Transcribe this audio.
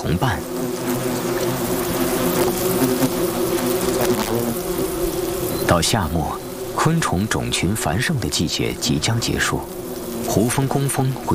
同伴。到夏末，昆虫种群繁盛的季节即将结束，胡蜂工蜂会